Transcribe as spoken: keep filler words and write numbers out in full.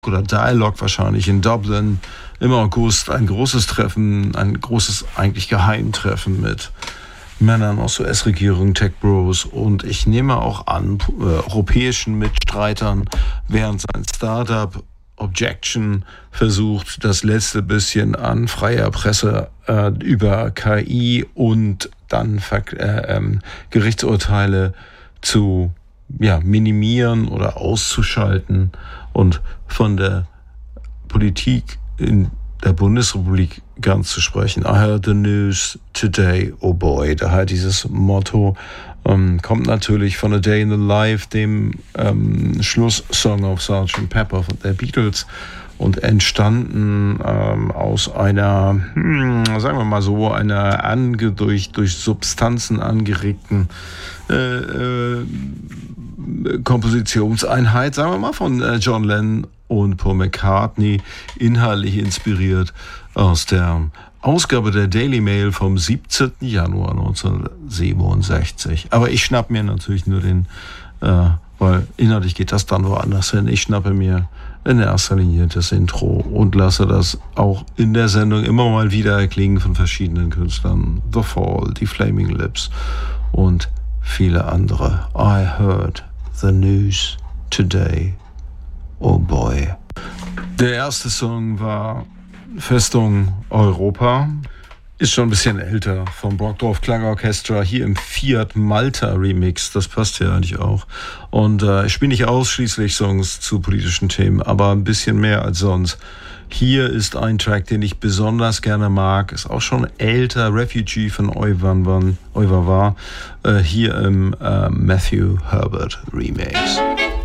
oder Dialogue wahrscheinlich in Dublin im August ein großes Treffen, ein großes eigentlich Geheimtreffen mit Männern aus U S-Regierung, Tech Bros und ich nehme auch an, äh, europäischen Mitstreitern, während sein Startup Objection versucht, das letzte bisschen an freier Presse äh, über K I und dann Ver- äh, ähm, Gerichtsurteile zu ja, minimieren oder auszuschalten und von der Politik in der Bundesrepublik ganz zu sprechen. I heard the news today, oh boy. Daher dieses Motto ähm, kommt natürlich von A Day in the Life, dem ähm, Schlusssong auf Sergeant Pepper von der Beatles und entstanden ähm, aus einer, hm, sagen wir mal so, einer ange, durch, durch Substanzen angeregten äh, äh, Kompositionseinheit, sagen wir mal, von äh, John Lennon und Paul McCartney, inhaltlich inspiriert aus der Ausgabe der Daily Mail vom siebzehnten Januar neunzehnhundertsiebenundsechzig. Aber ich schnapp mir natürlich nur den, äh, weil inhaltlich geht das dann woanders hin. Ich schnappe mir in erster Linie das Intro und lasse das auch in der Sendung immer mal wieder erklingen von verschiedenen Künstlern. The Fall, die Flaming Lips und viele andere. I heard the news today. Oh boy. Der erste Song war Festung Europa. Ist schon ein bisschen älter, vom Brockdorf Klangorchester, hier im Fiat Malta Remix. Das passt ja eigentlich auch. Und äh, ich spiele nicht ausschließlich Songs zu politischen Themen, aber ein bisschen mehr als sonst. Hier ist ein Track, den ich besonders gerne mag. Ist auch schon älter, Refugee von Oivan war. Äh, hier im äh, Matthew Herbert Remix.